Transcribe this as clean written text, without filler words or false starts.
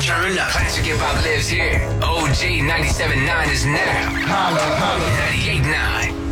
Turn up. Classic hip hop lives here. OG 97.9 is now. 98.9.